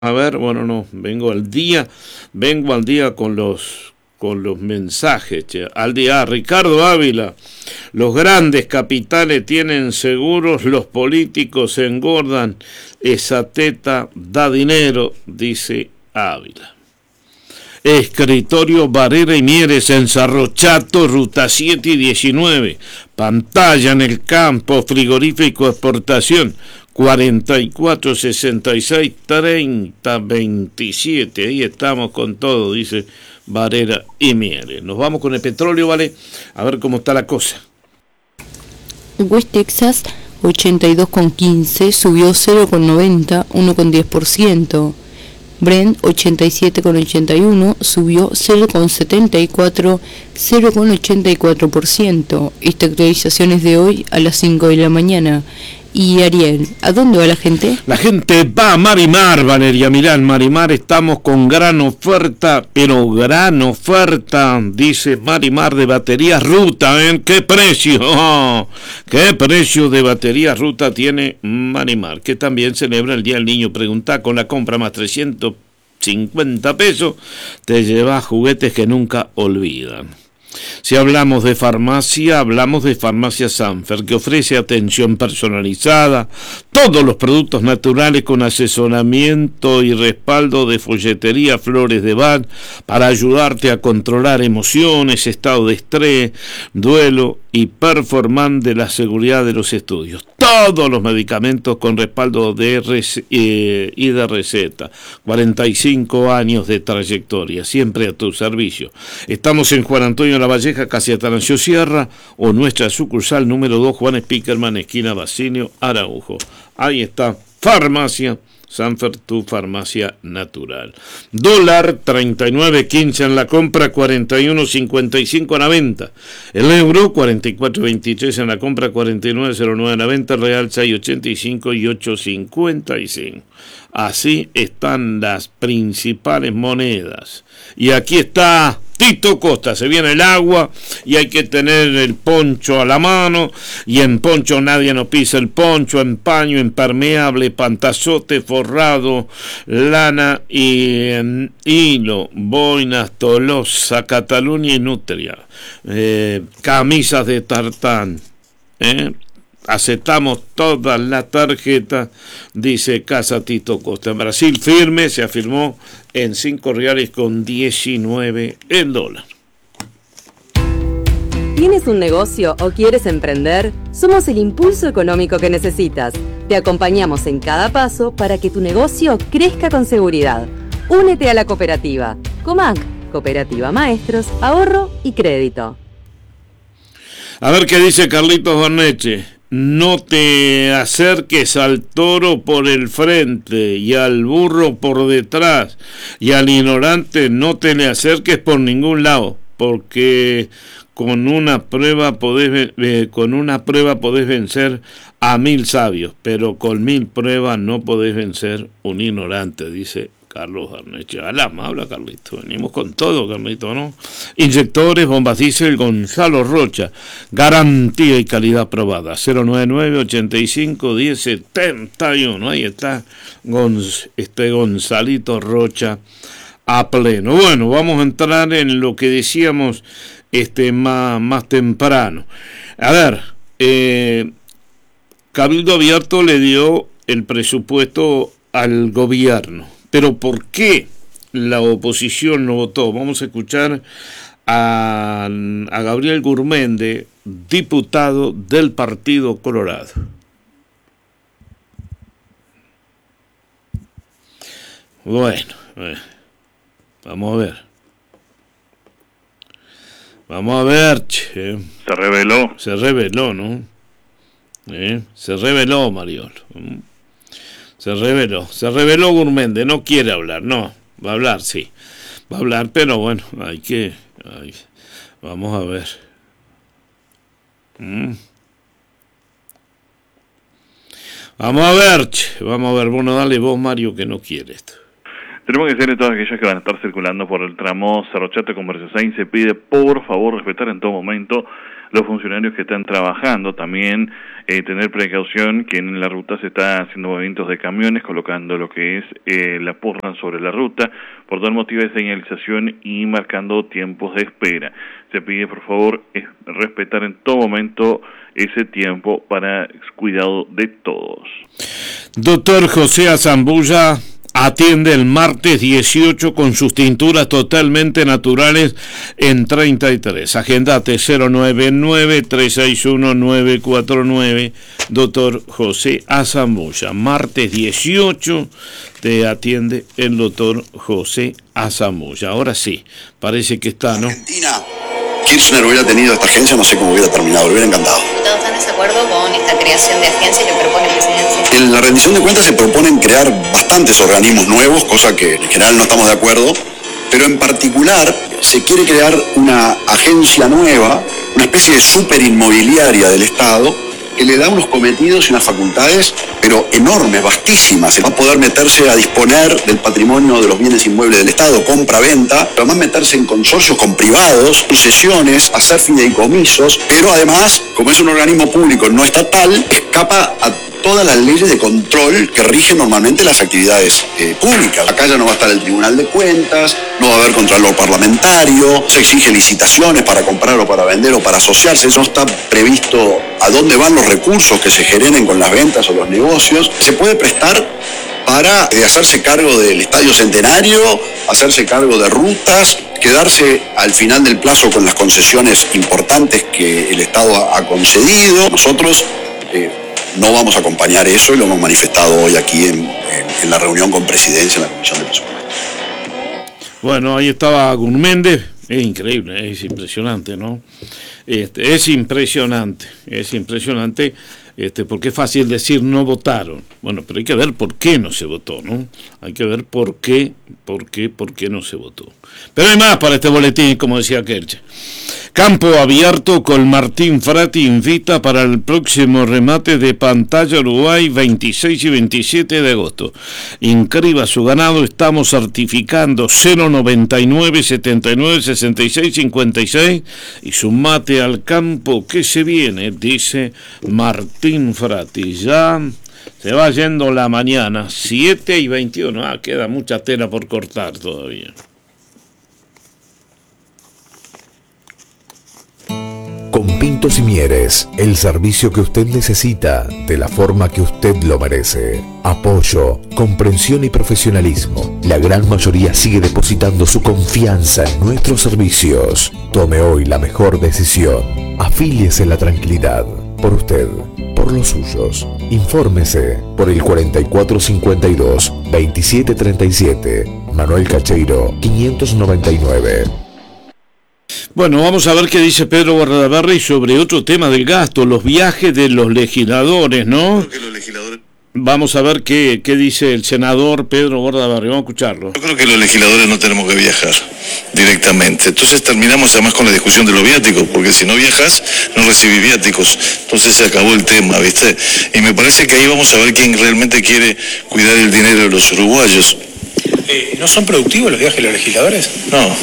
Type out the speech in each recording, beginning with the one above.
A ver, bueno, no, vengo al día con los mensajes, che. Al día, Ricardo Ávila, los grandes capitales tienen seguros, los políticos se engordan, esa teta da dinero, dice Ávila. Escritorio Barrera y Mieres en Cerro Chato, ruta 7 y 19. Pantalla en el campo, frigorífico exportación, 44 66 30 27. Ahí estamos con todo, dice Barrera y Mieres. Nos vamos con el petróleo, ¿vale? A ver cómo está la cosa. West Texas 82,15 subió 0,90, 1,10%. Brent 87,81 subió 0,74, 0,84%. Esta actualización es de hoy a las 5 de la mañana. Y Ariel, ¿a dónde va la gente? La gente va a Marimar, Valeria. Mirá, en Marimar estamos con gran oferta, pero gran oferta, dice Marimar, de baterías Ruta. ¿Eh? ¿Qué precio? Oh, ¿qué precio de baterías Ruta tiene Marimar? Que también celebra el Día del Niño. Pregunta, con la compra más 350 pesos, te llevas juguetes que nunca olvidan. Si hablamos de farmacia Sanfer, que ofrece atención personalizada, todos los productos naturales con asesoramiento y respaldo de folletería Flores de Bach para ayudarte a controlar emociones, estado de estrés, duelo y performance de la seguridad de los estudios. Todos los medicamentos con respaldo y de receta. 45 años de trayectoria, siempre a tu servicio. Estamos en Juan Antonio La Valleja, casi Atanasio Sierra, o nuestra sucursal número 2, Juan Spickerman, esquina Basilio Araujo. Ahí está, Farmacia Sanfer, tu farmacia natural. Dólar 39.15 en la compra, 41.55 en la venta. El euro 44.23 en la compra, 49.09 en la venta. Real 6.85 y 8.55. Así están las principales monedas. Y aquí está Tito Costa. Se viene el agua y hay que tener el poncho a la mano, y en poncho nadie nos pisa el poncho, en paño impermeable, pantazote forrado, lana y en hilo, boinas, Tolosa, Cataluña y Nutria, camisas de tartán, aceptamos todas las tarjetas, dice Casa Tito Costa. En Brasil firme, se afirmó en 5 reales con 19 el dólar. ¿Tienes un negocio o quieres emprender? Somos el impulso económico que necesitas. Te acompañamos en cada paso para que tu negocio crezca con seguridad. Únete a la cooperativa. Comac, Cooperativa Maestros, Ahorro y Crédito. A ver qué dice Carlitos Barneche. No te acerques al toro por el frente y al burro por detrás, y al ignorante no te le acerques por ningún lado, porque con una prueba podés vencer a 1000 sabios, pero con 1000 pruebas no podés vencer un ignorante, dice Carlos Barneche. Habla Carlito, venimos con todo, Carlito, ¿no? Inyectores, bombas diésel, Gonzalo Rocha, garantía y calidad probada, 099-85-1071, ahí está Gonzalito Rocha a pleno. Bueno, vamos a entrar en lo que decíamos más temprano. A ver, Cabildo Abierto le dio el presupuesto al gobierno. Pero ¿por qué la oposición no votó? Vamos a escuchar a Gabriel Gurmende, diputado del Partido Colorado. Bueno, vamos a ver. Vamos a ver, che. Se reveló, ¿no? Se reveló, Mariolo. Se reveló Gurmende, no quiere hablar, no, va a hablar, sí, va a hablar, pero bueno, vamos a ver. Vamos a ver, bueno, dale vos, Mario, que no quiere esto. Tenemos que decirle a todas aquellas que van a estar circulando por el tramo Cerro Chato con Versailles, se pide por favor respetar en todo momento los funcionarios que están trabajando, también tener precaución que en la ruta se está haciendo movimientos de camiones, colocando lo que es la porra sobre la ruta, por tal motivo de señalización y marcando tiempos de espera. Se pide por favor respetar en todo momento ese tiempo para cuidado de todos. Doctor José Azambulla atiende el martes 18 con sus tinturas totalmente naturales en 33. Agendate 099-361-949. Doctor José Azambulla. Martes 18 te atiende el doctor José Azambulla. Ahora sí, parece que está, ¿no? Argentina, Kirchner hubiera tenido esta agencia, no sé cómo hubiera terminado, le hubiera encantado. ¿Diputados están de desacuerdo con esta creación de agencia que propone el presidente? En la rendición de cuentas se proponen crear bastantes organismos nuevos, cosa que en general no estamos de acuerdo, pero en particular se quiere crear una agencia nueva, una especie de superinmobiliaria del Estado, que le da unos cometidos y unas facultades, pero enormes, vastísimas. Se va a poder meterse a disponer del patrimonio de los bienes inmuebles del Estado, compra-venta, pero además meterse en consorcios con privados, concesiones, hacer fideicomisos, pero además, como es un organismo público no estatal, escapa a todas las leyes de control que rigen normalmente las actividades públicas. Acá ya no va a estar el Tribunal de Cuentas, no va a haber contralor parlamentario, se exige licitaciones para comprar o para vender o para asociarse, no está previsto a dónde van los recursos que se generen con las ventas o los negocios. Se puede prestar para hacerse cargo del Estadio Centenario, hacerse cargo de rutas, quedarse al final del plazo con las concesiones importantes que el Estado ha concedido. Nosotros no vamos a acompañar eso y lo hemos manifestado hoy aquí en la reunión con Presidencia en la Comisión de Presupuestos. Bueno, ahí estaba Gurméndez, es increíble, es impresionante, ¿no? Es impresionante, porque es fácil decir no votaron. Bueno, pero hay que ver por qué no se votó, ¿no? Hay que ver por qué no se votó. Pero hay más para este boletín, como decía Kerche. Campo Abierto con Martín Frati invita para el próximo remate de Pantalla Uruguay 26 y 27 de agosto. Inscriba su ganado, estamos certificando 099 79 66 56 y sumate al campo que se viene, dice Martín Frati. Ya se va yendo la mañana, 7 y 21, queda mucha tela por cortar todavía. Con Pintos y Mieres, el servicio que usted necesita de la forma que usted lo merece. Apoyo, comprensión y profesionalismo. La gran mayoría sigue depositando su confianza en nuestros servicios. Tome hoy la mejor decisión. Afíliese en la tranquilidad. Por usted, por los suyos. Infórmese por el 4452-2737. Manuel Cacheiro, 599. Bueno, vamos a ver qué dice Pedro Bordaberry sobre otro tema del gasto, los viajes de los legisladores, ¿no? Vamos a ver qué dice el senador Pedro Bordaberry, vamos a escucharlo. Yo creo que los legisladores no tenemos que viajar directamente, entonces terminamos además con la discusión de los viáticos, porque si no viajas no recibís viáticos, entonces se acabó el tema, ¿viste? Y me parece que ahí vamos a ver quién realmente quiere cuidar el dinero de los uruguayos. ¿No son productivos los viajes de los legisladores? No.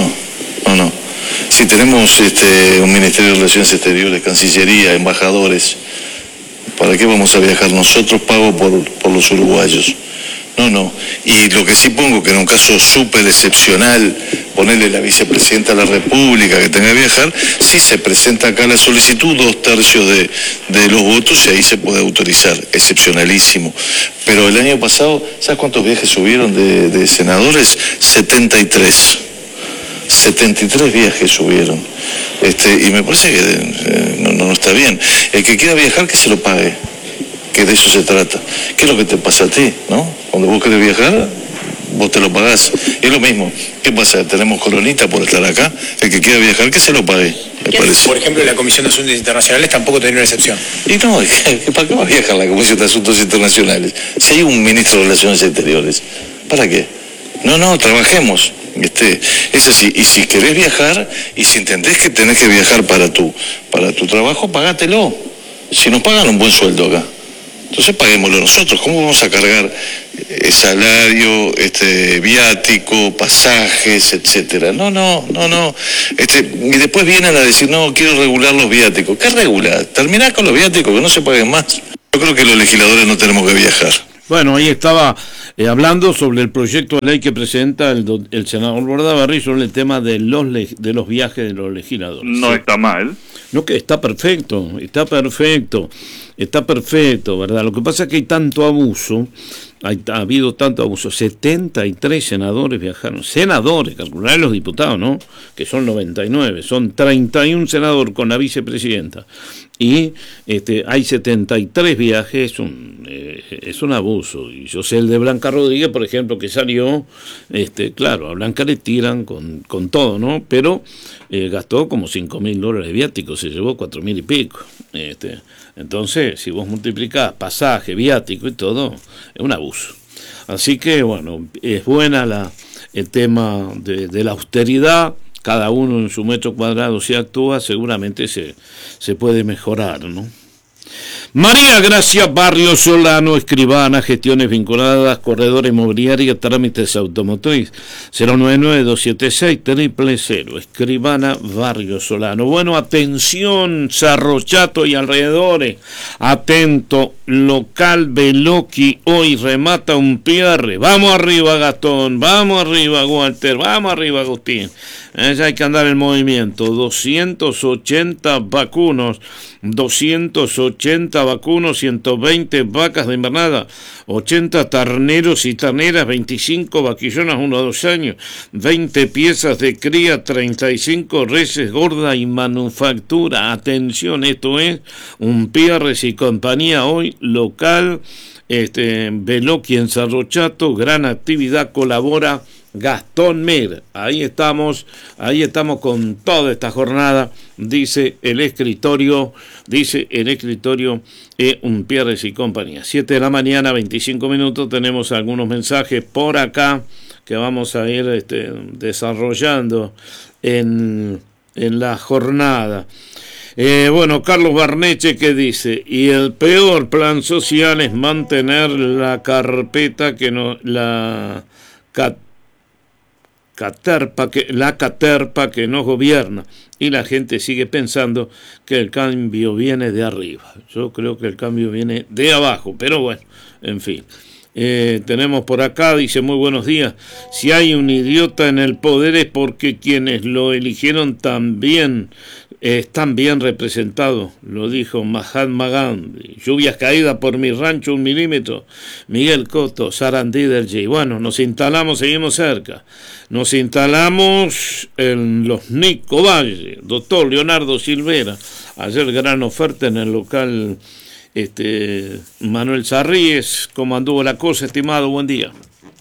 Si tenemos un Ministerio de Relaciones Exteriores, Cancillería, embajadores, ¿para qué vamos a viajar nosotros pagos por los uruguayos? No. Y lo que sí pongo, que en un caso súper excepcional, ponerle la vicepresidenta de la República que tenga que viajar, sí se presenta acá la solicitud, 2/3 de los votos y ahí se puede autorizar, excepcionalísimo. Pero el año pasado, ¿sabes cuántos viajes subieron de senadores? 73 viajes subieron. Y me parece que no está bien. El que quiera viajar, que se lo pague. Que de eso se trata. ¿Qué es lo que te pasa a ti, no? Cuando vos querés viajar, vos te lo pagás. Es lo mismo. ¿Qué pasa? Tenemos coronita por estar acá. El que quiera viajar, que se lo pague, me parece. Por ejemplo, la Comisión de Asuntos Internacionales tampoco tiene una excepción. Y no, ¿para qué va a viajar la Comisión de Asuntos Internacionales? Si hay un ministro de Relaciones Exteriores, ¿para qué? No, trabajemos. Es así, y si querés viajar y si entendés que tenés que viajar para tu trabajo, pagátelo. Si nos pagan un buen sueldo acá, Entonces paguémoslo nosotros. ¿Cómo vamos a cargar salario, viático, pasajes, etcétera? No. Y después vienen a decir, no, quiero regular los viáticos. ¿Qué regular? Terminá con los viáticos, que no se paguen más. Yo creo que los legisladores no tenemos que viajar. Bueno, ahí estaba hablando sobre el proyecto de ley que presenta el senador Bordaberry sobre el tema de los viajes de los legisladores. No está mal. No, que está perfecto, ¿verdad? Lo que pasa es que hay tanto abuso, ha habido tanto abuso. 73 senadores viajaron, senadores, calcular los diputados, ¿no? Que son 99, son 31 senadores con la vicepresidenta. Y hay 73 viajes, es un abuso. Y yo sé el de Blanca Rodríguez, por ejemplo, que salió, claro, a Blanca le tiran con todo, ¿no? Pero gastó como $5.000 de viáticos, se llevó 4.000 y pico. Entonces, si vos multiplicás pasaje, viático y todo, es un abuso. Así que, bueno, es buena el tema de la austeridad. Cada uno en su metro cuadrado, si actúa, seguramente se puede mejorar, ¿no? María Gracia Barrio Solano, escribana, gestiones vinculadas, corredora inmobiliaria, trámites automotriz, 099-276-000, escribana Barrio Solano. Bueno, atención, Cerro Chato y alrededores, atento, local Veloqui hoy remata un PR. Vamos arriba, Gastón, vamos arriba, Walter, vamos arriba, Agustín. Hay que andar en movimiento. 280 vacunos, 120 vacas de invernada, 80 terneros y terneras, 25 vaquillonas 1 a 2 años, 20 piezas de cría, 35 reses gorda y manufactura. Atención, esto es un Pierres y compañía hoy local, Veloqui en Cerro Chato, gran actividad, colabora Gastón Mer. Ahí estamos con toda esta jornada, dice el escritorio un Pierres y compañía. 7 de la mañana, 25 minutos, tenemos algunos mensajes por acá que vamos a ir desarrollando en la jornada. Bueno, Carlos Barneche, que dice, y el peor plan social es mantener la carpeta que no, la caterpa que nos gobierna, y la gente sigue pensando que el cambio viene de arriba. Yo creo que el cambio viene de abajo, pero bueno, en fin. Tenemos por acá, dice, muy buenos días, si hay un idiota en el poder es porque quienes lo eligieron también están bien representados, lo dijo Mahatma Gandhi. Lluvias caídas por mi rancho 1 milímetro, Miguel Cotto, Sarandí del G. Bueno, nos instalamos, seguimos cerca, nos instalamos en los Nico Valle, doctor Leonardo Silvera. Ayer gran oferta en el local Manuel Sarríes. ¿Cómo anduvo la cosa, estimado? Buen día.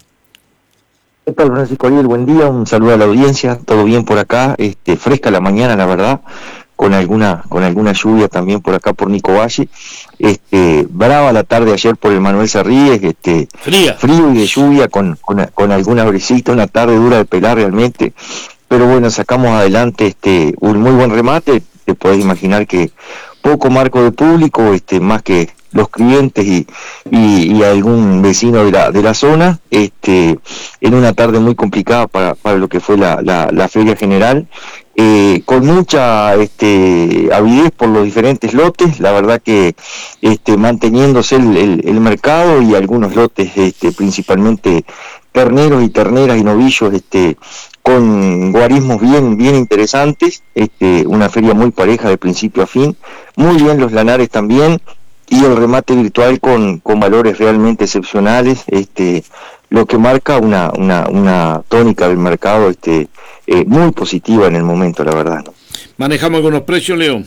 ¿Qué tal, Francisco Ariel? Buen día, un saludo a la audiencia, todo bien por acá, fresca la mañana, la verdad, con alguna lluvia también por acá por Nico Valle, brava la tarde ayer por el Manuel Sarríes, frío y de lluvia con alguna brisita, una tarde dura de pelar realmente, pero bueno, sacamos adelante un muy buen remate. Te podés imaginar que poco marco de público, más que los clientes y algún vecino de la zona, en una tarde muy complicada para lo que fue la feria general, con mucha avidez por los diferentes lotes, la verdad que manteniéndose el mercado y algunos lotes, principalmente terneros y terneras y novillos, con guarismos bien interesantes, una feria muy pareja de principio a fin, muy bien los lanares también, y el remate virtual con valores realmente excepcionales, lo que marca una tónica del mercado muy positiva en el momento, la verdad, ¿no? ¿Manejamos algunos precios, León?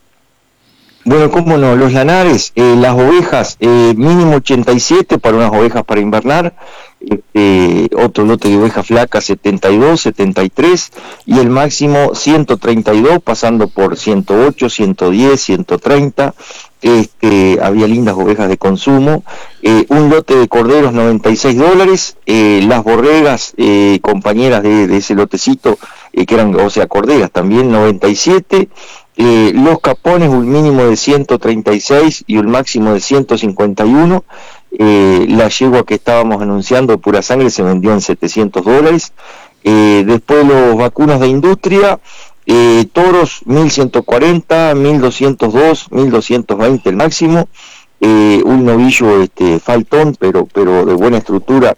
Bueno, cómo no, los lanares, las ovejas, mínimo 87 para unas ovejas para invernar, otro lote de ovejas flacas 72, 73 y el máximo 132, pasando por 108, 110, 130. Había lindas ovejas de consumo, un lote de corderos $96, las borregas compañeras de ese lotecito, que eran, o sea, corderas también, 97, Los capones, un mínimo de 136 y un máximo de 151. La yegua que estábamos anunciando, Pura Sangre, se vendió en $700. Después los vacunos de industria, toros 1140, 1202, 1220 el máximo. Un novillo faltón, pero de buena estructura,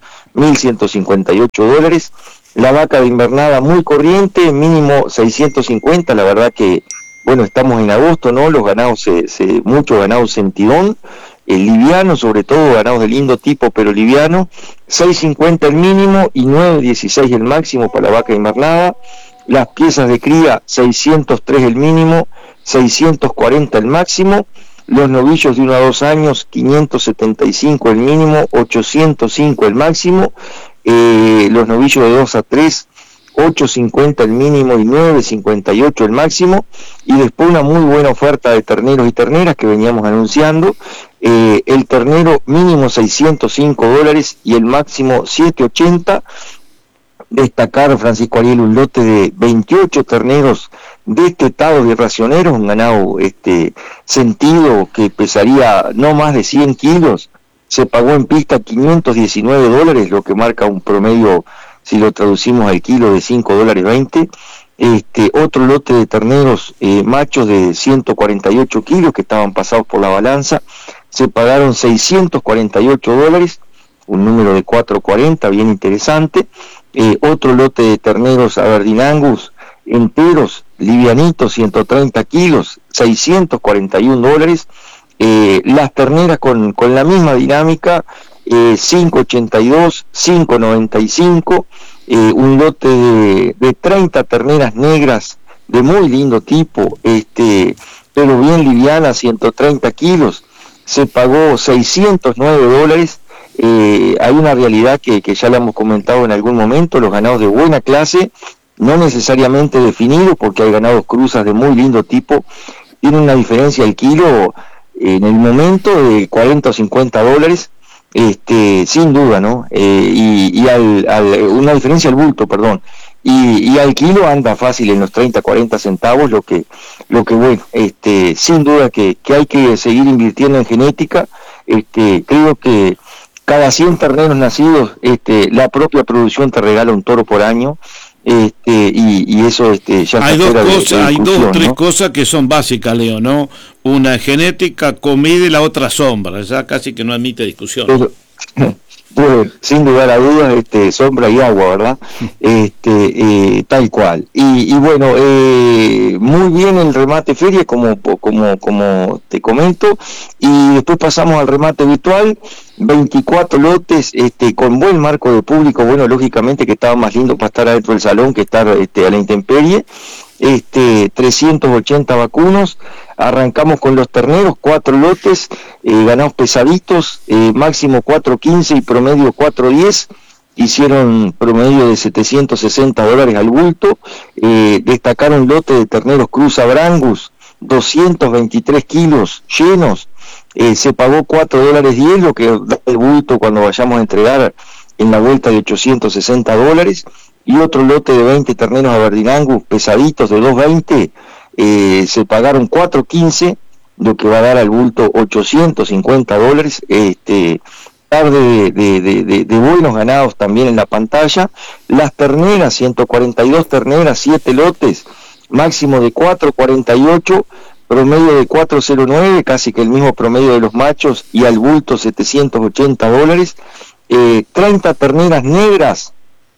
$1158. La vaca de invernada muy corriente, mínimo 650. La verdad que, bueno, estamos en agosto, ¿no? Los ganados, muchos ganados sentidón, liviano, sobre todo ganados de lindo tipo, pero liviano. 650 el mínimo y 916 el máximo para la vaca invernada. Las piezas de cría, 603 el mínimo, 640 el máximo. Los novillos de 1 a 2 años, 575 el mínimo, 805 el máximo. Los novillos de 2 a 3, 850 el mínimo y 958 el máximo. Y después una muy buena oferta de terneros y terneras que veníamos anunciando. El ternero mínimo $605 y el máximo 780. Destacar, Francisco Ariel, un lote de 28 terneros destetados de racioneros, un ganado sentido que pesaría no más de 100 kilos. Se pagó en pista $519, lo que marca un promedio, si lo traducimos al kilo, de $5.20. Otro lote de terneros machos de 148 kilos que estaban pasados por la balanza, se pagaron $648, un número de 440, bien interesante. Otro lote de terneros Aberdeen Angus enteros, livianitos, 130 kilos, $641. Las terneras con la misma dinámica, 582, 595. Un lote de 30 terneras negras de muy lindo tipo, pero bien liviana, 130 kilos, se pagó $609. Hay una realidad que ya la hemos comentado en algún momento: los ganados de buena clase, no necesariamente definidos, porque hay ganados cruzas de muy lindo tipo, tienen una diferencia al kilo en el momento de $40 o $50, sin duda, ¿no? Una diferencia al bulto, perdón, y al kilo anda fácil en los 30-40 centavos, lo que bueno, sin duda que hay que seguir invirtiendo en genética. Creo que cada 100 terneros nacidos, la propia producción te regala un toro por año, y eso ya hay está dos cosas, hay dos o tres, ¿no? cosas que son básicas, Leo, ¿no? Una genética, comida y la otra sombra, ya casi que no admite discusión. Pues, sin duda a dudas, sombra y agua, ¿verdad? Tal cual. Y bueno, muy bien el remate feria, como te comento, y después pasamos al remate virtual. 24 lotes, con buen marco de público. Bueno, lógicamente que estaba más lindo para estar adentro del salón que estar a la intemperie. 380 vacunos. Arrancamos con los terneros, 4 lotes, ganados pesaditos, máximo 4.15 y promedio 4.10. Hicieron promedio de $760 al bulto. Destacar un lote de terneros Cruza Brangus, 223 kilos llenos. Se pagó $4.10, lo que da el bulto cuando vayamos a entregar en la vuelta de $860. Y otro lote de 20 terneros Aberdeen Angus pesaditos de 220, se pagaron $4.15, lo que va a dar al bulto $850. Tarde de buenos ganados también en la pantalla. Las terneras, 142 terneras, 7 lotes, máximo de 4.48, promedio de 4.09, casi que el mismo promedio de los machos, y al bulto $780. 30 terneras negras,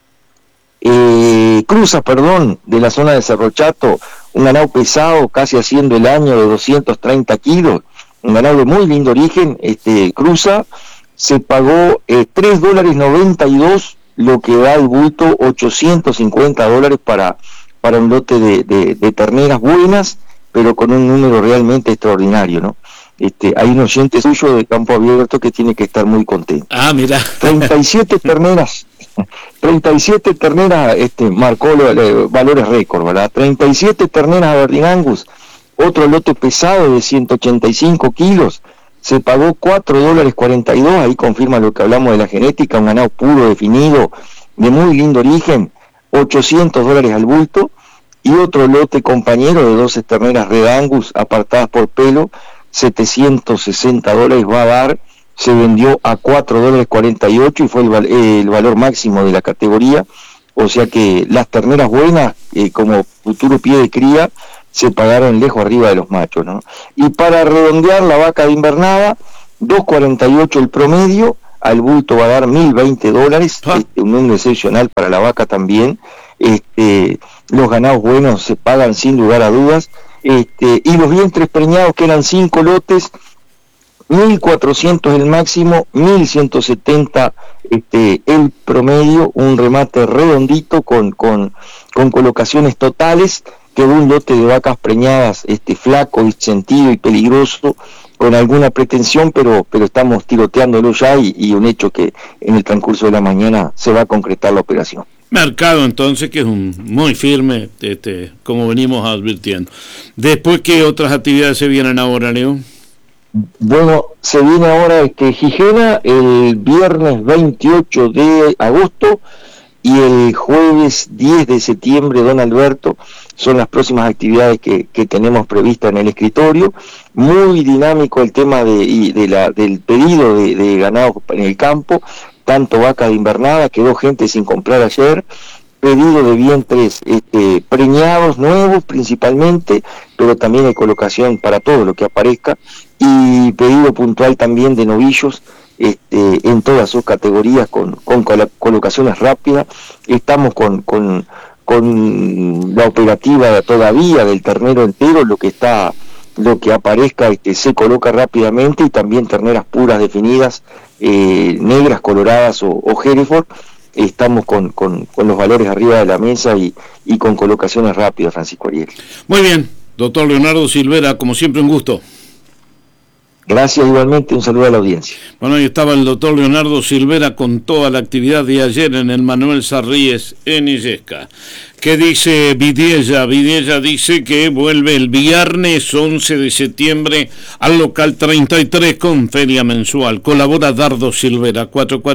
cruzas, perdón, de la zona de Cerro Chato, un ganado pesado, casi haciendo el año, de 230 kilos, un ganado de muy lindo origen, cruza. Se pagó $3.92, lo que da al bulto $850 para un lote de terneras buenas, pero con un número realmente extraordinario, ¿no? Hay un oyente suyo de Campo Abierto que tiene que estar muy contento. Mira. 37 terneras, marcó valores récord, ¿verdad? 37 terneras Aberdeen Angus, otro lote pesado de 185 kilos, se pagó $4.42, ahí confirma lo que hablamos de la genética, un ganado puro, definido, de muy lindo origen, $800 al bulto. y otro lote compañero de 12 terneras Red Angus apartadas por pelo, $760 va a dar, se vendió a $4.48 y fue el valor máximo de la categoría, o sea que las terneras buenas, como futuro pie de cría, se pagaron lejos arriba de los machos, ¿no? Y para redondear, la vaca de invernada, $2.48 el promedio, al bulto va a dar $1.020, un número excepcional para la vaca también. Los ganados buenos se pagan sin lugar a dudas, y los vientres preñados, que eran 5 lotes, 1.400 el máximo, 1.170 el promedio, un remate redondito con colocaciones totales. Quedó un lote de vacas preñadas, flaco, sentido y peligroso, con alguna pretensión, pero estamos tiroteándolo ya, y un hecho que en el transcurso de la mañana se va a concretar la operación. Mercado entonces que es muy firme, como venimos advirtiendo. Después, ¿qué otras actividades se vienen ahora, Leo? Bueno, se viene ahora Gijena el viernes 28 de agosto y el jueves 10 de septiembre, don Alberto, son las próximas actividades que tenemos previstas en el escritorio. Muy dinámico el tema del pedido de ganado en el campo, tanto vaca de invernada, quedó gente sin comprar ayer, pedido de vientres preñados nuevos principalmente, pero también hay colocación para todo lo que aparezca, y pedido puntual también de novillos en todas sus categorías con colocaciones rápidas. Estamos con la operativa todavía del ternero entero, lo que aparezca se coloca rápidamente, y también terneras puras definidas, negras, coloradas o Hereford. Estamos con los valores arriba de la mesa y con colocaciones rápidas, Francisco Ariel. Muy bien, doctor Leonardo Silvera, como siempre un gusto. Gracias, igualmente, un saludo a la audiencia. Bueno, ahí estaba el doctor Leonardo Silvera con toda la actividad de ayer en el Manuel Sarríes en Illesca. ¿Qué dice Vidiella? Vidiella dice que vuelve el viernes 11 de septiembre al local 33 con feria mensual. Colabora Dardo Silvera,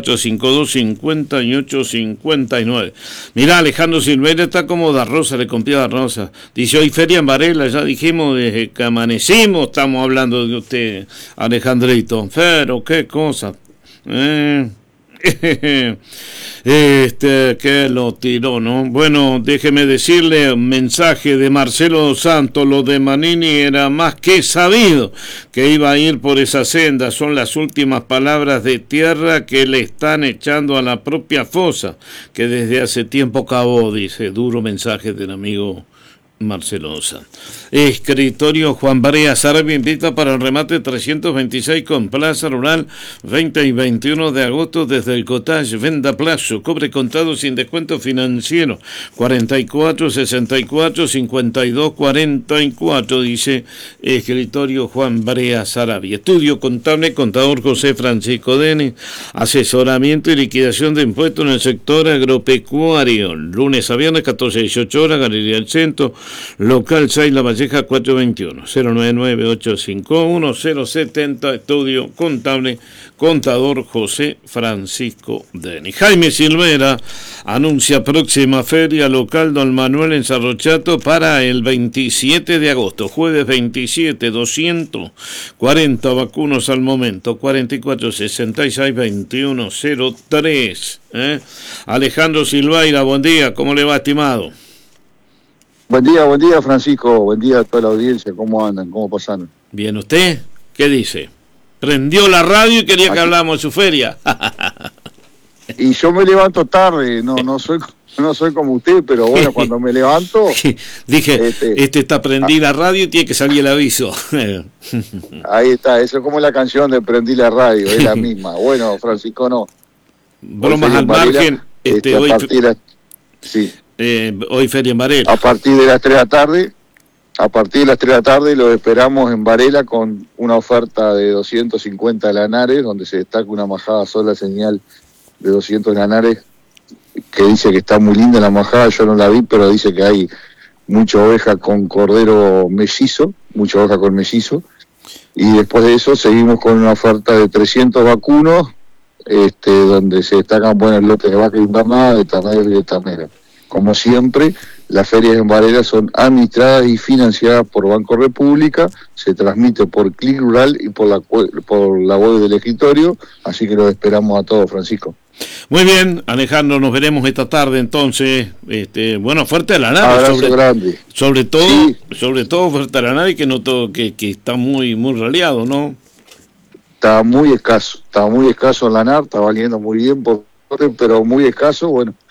4452-5859. Mirá, Alejandro Silvera está como da Rosa, le compré a Rosa. Dice, hoy feria en Varela, ya dijimos desde que amanecimos, estamos hablando de usted, Alejandrito. Pero qué cosa. Que lo tiró, ¿no? Bueno, déjeme decirle, un mensaje de Marcelo Santos, lo de Manini era más que sabido que iba a ir por esa senda, son las últimas palabras de tierra que le están echando a la propia fosa, que desde hace tiempo cavó, dice, duro mensaje del amigo Marcelo Santos. Escritorio Juan Barea Sarabia invita para el remate 326 con Plaza Rural 20 y 21 de agosto desde el Cottage Venda Plazo, cobre contado sin descuento financiero, 44 64 52 44, dice Escritorio Juan Barea Sarabia. Estudio contable, contador José Francisco Denis, asesoramiento y liquidación de impuestos en el sector agropecuario, lunes a viernes 14 a 18 horas, Galería del Centro, local 6 La Valleja 421 099-851-070. Estudio contable, contador José Francisco Denis. Jaime Silvera anuncia próxima feria local Don Manuel en Sarrochato para el 27 de agosto, jueves 27, 240 vacunos al momento, 44 66 21 03. Alejandro Silveira, buen día, ¿cómo le va, estimado? Buen día, Francisco, buen día a toda la audiencia, ¿cómo andan? ¿Cómo pasaron? Bien, ¿usted qué dice? Prendió la radio y quería que habláramos de su feria. Y yo me levanto tarde, no soy como usted, pero bueno, cuando me levanto... Dije, está prendí la radio y tiene que salir el aviso. Ahí está, eso es como la canción de Prendí la radio, es la misma. Bueno, Francisco, no. Bromas al margen, hoy... Sí. Hoy feria en Varela. A partir de las 3 de la tarde, lo esperamos en Varela con una oferta de 250 lanares, donde se destaca una majada sola señal de 200 lanares, que dice que está muy linda la majada, yo no la vi, pero dice que hay mucha oveja con cordero mellizo, y después de eso seguimos con una oferta de 300 vacunos, donde se destacan buenos lotes de vaca invernada, de ternera y de ternera. Como siempre, Las ferias en Varela son administradas y financiadas por Banco República, se transmite por Clic Rural y por la web del escritorio, así que los esperamos a todos, Francisco. Muy bien, Alejandro, nos veremos esta tarde entonces. Bueno, fuerte a la nave. Abrazo grande. Sobre todo fuerte a la nave, que noto que está muy raleado, ¿no? Estaba muy escaso en la NAR, está valiendo muy bien, pero muy escaso, bueno.